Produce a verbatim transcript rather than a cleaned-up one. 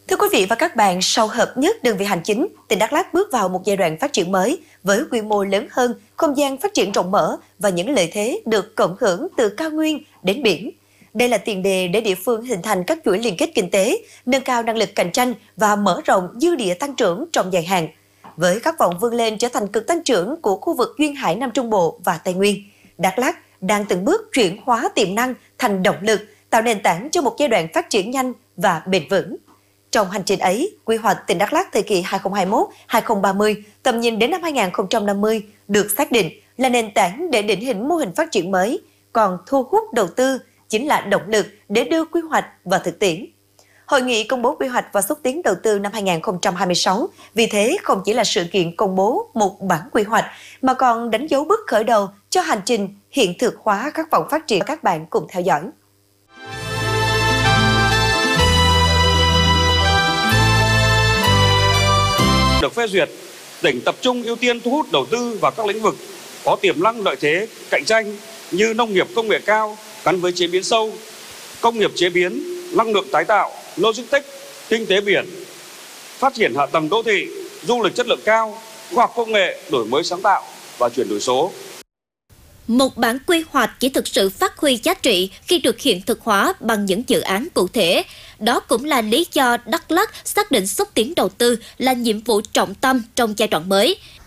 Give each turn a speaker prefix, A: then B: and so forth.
A: Thưa quý vị và các bạn, sau hợp nhất đơn vị hành chính, tỉnh Đắk Lắk bước vào một giai đoạn phát triển mới với quy mô lớn hơn, không gian phát triển rộng mở và những lợi thế được cộng hưởng từ cao nguyên đến biển. Đây là tiền đề để địa phương hình thành các chuỗi liên kết kinh tế, nâng cao năng lực cạnh tranh và mở rộng dư địa tăng trưởng trong dài hạn. Với khát vọng vươn lên trở thành cực tăng trưởng của khu vực duyên hải Nam Trung Bộ và Tây Nguyên, Đắk Lắk đang từng bước chuyển hóa tiềm năng thành động lực, tạo nền tảng cho một giai đoạn phát triển nhanh và bền vững. Trong hành trình ấy, quy hoạch tỉnh Đắk Lắk thời kỳ hai nghìn không trăm hai mươi mốt đến hai nghìn không trăm ba mươi, tầm nhìn đến năm hai nghìn không trăm năm mươi được xác định là nền tảng để định hình mô hình phát triển mới, còn thu hút đầu tư chính là động lực để đưa quy hoạch vào thực tiễn. Hội nghị công bố quy hoạch và xúc tiến đầu tư năm hai nghìn không trăm hai mươi sáu vì thế không chỉ là sự kiện công bố một bản quy hoạch mà còn đánh dấu bước khởi đầu cho hành trình hiện thực hóa khát vọng phát triển. Các bạn cùng theo dõi.
B: Được phê duyệt, tỉnh tập trung ưu tiên thu hút đầu tư vào các lĩnh vực có tiềm năng lợi thế cạnh tranh như nông nghiệp công nghệ cao gắn với chế biến sâu, công nghiệp chế biến, năng lượng tái tạo, logistics, kinh tế biển, phát triển hạ tầng đô thị, du lịch chất lượng cao, khoa học công nghệ, đổi mới sáng tạo và chuyển đổi số.
C: Một bản quy hoạch chỉ thực sự phát huy giá trị khi được hiện thực hóa bằng những dự án cụ thể. Đó cũng là lý do Đắk Lắk xác định xúc tiến đầu tư là nhiệm vụ trọng tâm trong giai đoạn mới.